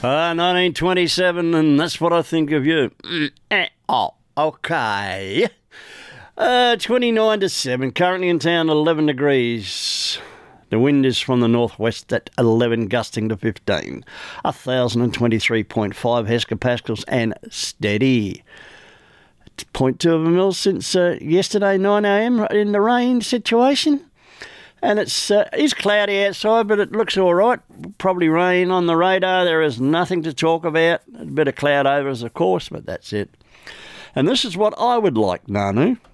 1927, and that's what I think of you. Oh, okay. 29 to 7, currently in town, 11 degrees. The wind is from the northwest at 11, gusting to 15. 1,023.5 hectopascals and steady. 0.2 of a mil since yesterday, 9 a.m. in the rain situation. And it's cloudy outside, but it looks all right. Probably rain on the radar. There is nothing to talk about. A bit of cloud over us, of course, but that's it. And this is what I would like, Nanu.